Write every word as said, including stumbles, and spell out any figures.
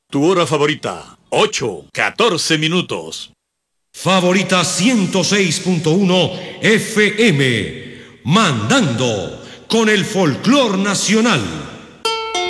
Tu hora favorita, ocho, catorce minutos. Favorita ciento seis punto uno F M, mandando con el folclor nacional.